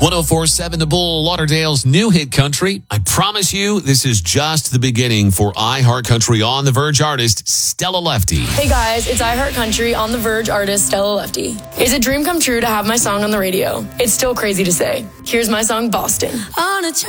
104.7 The Bull, Lauderdale's new hit country. I promise you, this is just the beginning for iHeart Country on the Verge artist, Stella Lefty. Hey guys, it's iHeart Country on the Verge artist, Stella Lefty. It's a dream come true to have my song on the radio. It's still crazy to say. Here's my song, Boston. On a